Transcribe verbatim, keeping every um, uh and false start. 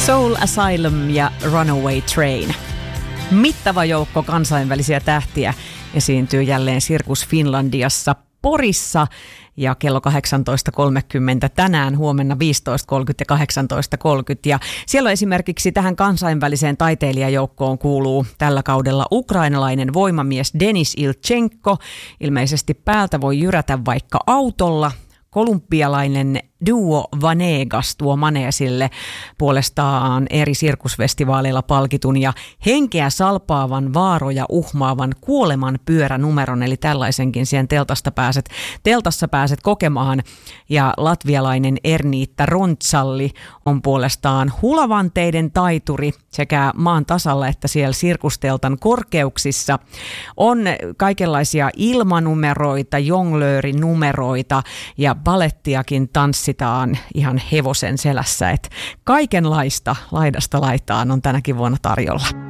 Soul Asylum ja Runaway Train. Mittava joukko kansainvälisiä tähtiä esiintyy jälleen Cirkus Finlandiassa Porissa ja kello kahdeksantoista kolmekymmentä tänään, huomenna viisitoista kolmekymmentä ja kahdeksantoista kolmekymmentä. Ja siellä esimerkiksi tähän kansainväliseen taiteilijajoukkoon kuuluu tällä kaudella ukrainalainen voimamies Denis Ilchenko. Ilmeisesti päältä voi jyrätä vaikka autolla. Kolumbialainen duo Vanegas tuo Maneesille puolestaan eri sirkusfestivaaleilla palkitun ja henkeä salpaavan, vaaroja uhmaavan kuoleman pyöränumeron, eli tällaisenkin siihen teltasta pääset, teltassa pääset kokemaan. Ja latvialainen Erniitta Rontsalli on puolestaan hulavanteiden taituri sekä maan tasalla että siellä sirkusteltan korkeuksissa. On kaikenlaisia ilmanumeroita, jonglöörinumeroita ja balettiakin tanssitaan ihan hevosen selässä. Et kaikenlaista laidasta laitaan on tänäkin vuonna tarjolla.